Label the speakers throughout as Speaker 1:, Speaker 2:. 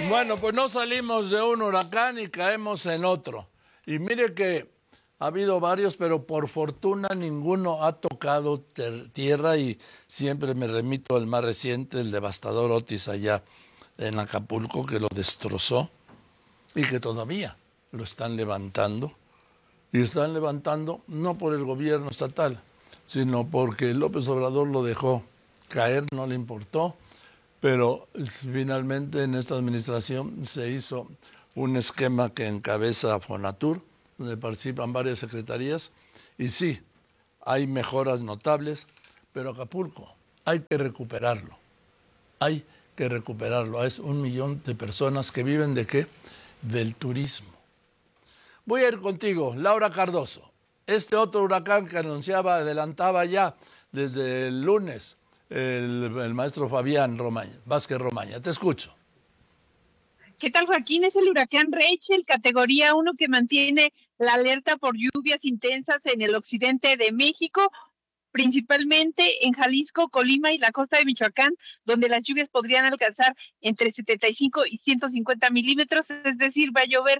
Speaker 1: Bueno, pues no salimos de un huracán y caemos en otro. Y mire que ha habido varios, pero por fortuna ninguno ha tocado tierra y siempre me remito al más reciente, el devastador Otis allá en Acapulco, que lo destrozó y que todavía lo están levantando. Y están levantando no por el gobierno estatal, sino porque López Obrador lo dejó caer, no le importó, pero finalmente en esta administración se hizo un esquema que encabeza Fonatur, donde participan varias secretarías, y sí, hay mejoras notables, pero Acapulco hay que recuperarlo, hay que recuperarlo. Es 1 millón de personas que viven ¿de qué? Del turismo. Voy a ir contigo, Laura Cardoso. Este otro huracán que adelantaba ya desde el lunes el maestro Fabián Vázquez Romaña. Te escucho.
Speaker 2: ¿Qué tal, Joaquín? Es el huracán Rachel, categoría 1, que mantiene la alerta por lluvias intensas en el occidente de México, principalmente en Jalisco, Colima y la costa de Michoacán, donde las lluvias podrían alcanzar entre 75 y 150 milímetros, es decir, va a llover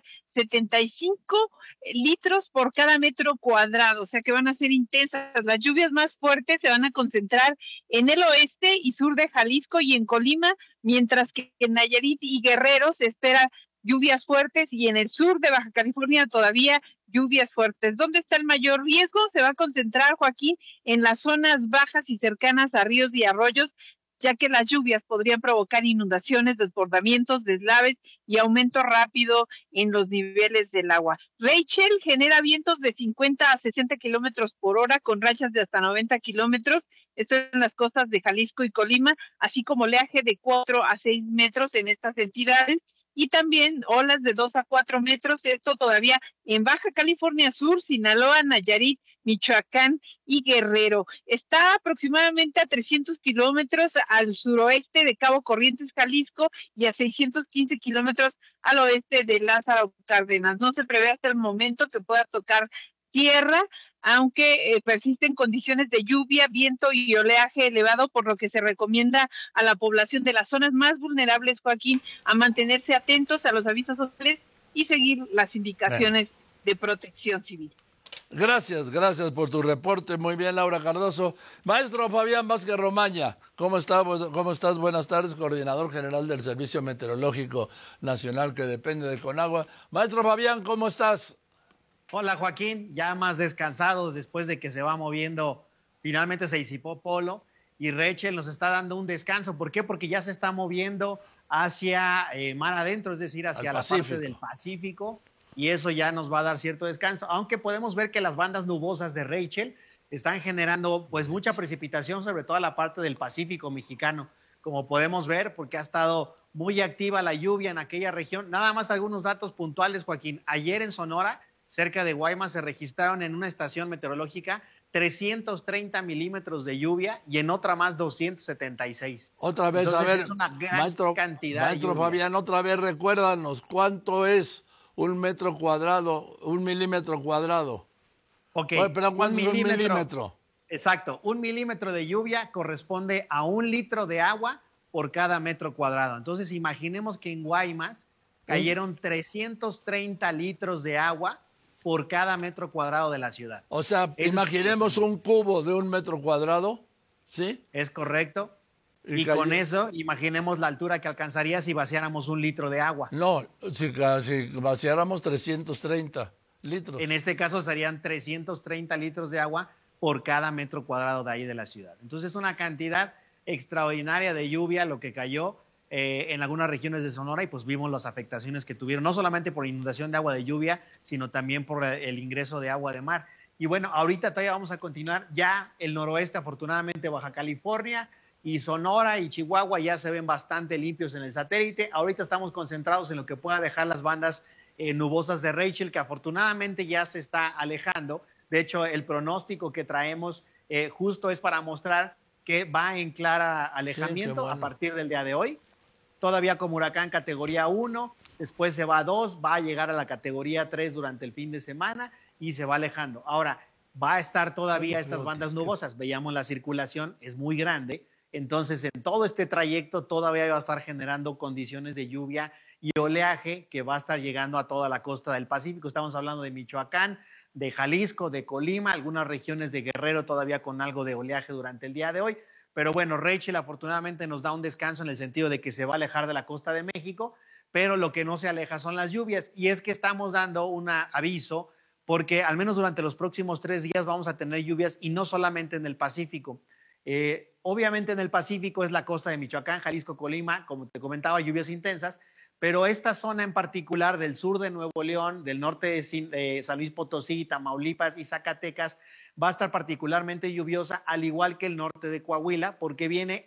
Speaker 2: 75 litros por cada metro cuadrado, o sea que van a ser intensas. Las lluvias más fuertes se van a concentrar en el oeste y sur de Jalisco y en Colima, mientras que en Nayarit y Guerrero se espera lluvias fuertes y en el sur de Baja California todavía lluvias fuertes. ¿Dónde está el mayor riesgo? Se va a concentrar, Joaquín, en las zonas bajas y cercanas a ríos y arroyos, ya que las lluvias podrían provocar inundaciones, desbordamientos, deslaves y aumento rápido en los niveles del agua. Rachel genera vientos de 50 a 60 kilómetros por hora con rachas de hasta 90 kilómetros, esto en las costas de Jalisco y Colima, así como oleaje de 4 a 6 metros en estas entidades, y también olas de 2 a 4 metros, esto todavía en Baja California Sur, Sinaloa, Nayarit, Michoacán y Guerrero. Está aproximadamente a 300 kilómetros al suroeste de Cabo Corrientes, Jalisco, y a 615 kilómetros al oeste de Lázaro Cárdenas. No se prevé hasta el momento que pueda tocar tierra, aunque persisten condiciones de lluvia, viento y oleaje elevado, por lo que se recomienda a la población de las zonas más vulnerables, Joaquín, a mantenerse atentos a los avisos sociales y seguir las indicaciones de protección civil.
Speaker 1: Gracias por tu reporte. Muy bien, Laura Cardoso. Maestro Fabián Vázquez Romaña, ¿cómo estás? Buenas tardes, coordinador general del Servicio Meteorológico Nacional que depende de Conagua. Maestro Fabián, ¿cómo estás?
Speaker 3: Hola, Joaquín, ya más descansados después de que se va moviendo, finalmente se disipó Polo y Rachel nos está dando un descanso. ¿Por qué? Porque ya se está moviendo hacia mar adentro, es decir, hacia la parte del Pacífico, y eso ya nos va a dar cierto descanso, aunque podemos ver que las bandas nubosas de Rachel están generando pues mucha precipitación, sobre todo la parte del Pacífico mexicano, como podemos ver, porque ha estado muy activa la lluvia en aquella región. Nada más algunos datos puntuales, Joaquín. Ayer en Sonora, cerca de Guaymas, se registraron en una estación meteorológica 330 milímetros de lluvia y en otra más 276.
Speaker 1: Otra vez,
Speaker 3: entonces,
Speaker 1: a ver,
Speaker 3: es una gran cantidad
Speaker 1: maestro
Speaker 3: de lluvia.
Speaker 1: Fabián, otra vez recuérdanos, ¿cuánto es un metro cuadrado, un milímetro cuadrado?
Speaker 3: Ok,
Speaker 1: pero ¿cuánto es un milímetro?
Speaker 3: Exacto, 1 milímetro de lluvia corresponde a 1 litro de agua por cada metro cuadrado. Entonces, imaginemos que en Guaymas cayeron 330 litros de agua por cada metro cuadrado de la ciudad.
Speaker 1: O sea, imaginemos un cubo de 1 metro cuadrado, ¿sí?
Speaker 3: Es correcto. Y con eso, imaginemos la altura que alcanzaría si vaciáramos 1 litro de agua.
Speaker 1: No, si vaciáramos 330 litros.
Speaker 3: En este caso serían 330 litros de agua por cada metro cuadrado de ahí de la ciudad. Entonces, es una cantidad extraordinaria de lluvia lo que cayó en algunas regiones de Sonora, y pues vimos las afectaciones que tuvieron, no solamente por inundación de agua de lluvia, sino también por el ingreso de agua de mar. Y bueno, ahorita todavía vamos a continuar. Ya el noroeste, afortunadamente, Baja California y Sonora y Chihuahua ya se ven bastante limpios en el satélite. Ahorita estamos concentrados en lo que pueda dejar las bandas nubosas de Rachel, que afortunadamente ya se está alejando. De hecho, el pronóstico que traemos justo es para mostrar que va en clara alejamiento a partir del día de hoy. Todavía como huracán categoría 1, después se va a 2, va a llegar a la categoría 3 durante el fin de semana y se va alejando. Ahora, va a estar todavía estas bandas nubosas. Veíamos la circulación, es muy grande Entonces, en todo este trayecto todavía va a estar generando condiciones de lluvia y oleaje que va a estar llegando a toda la costa del Pacífico. Estamos hablando de Michoacán, de Jalisco, de Colima, algunas regiones de Guerrero todavía con algo de oleaje durante el día de hoy. Pero bueno, Rachel afortunadamente nos da un descanso en el sentido de que se va a alejar de la costa de México, pero lo que no se aleja son las lluvias. Y es que estamos dando un aviso porque al menos durante los próximos 3 días vamos a tener lluvias y no solamente en el Pacífico. Obviamente en el Pacífico es la costa de Michoacán, Jalisco, Colima, como te comentaba, lluvias intensas, pero esta zona en particular del sur de Nuevo León, del norte de San Luis Potosí, Tamaulipas y Zacatecas, va a estar particularmente lluviosa, al igual que el norte de Coahuila, porque viene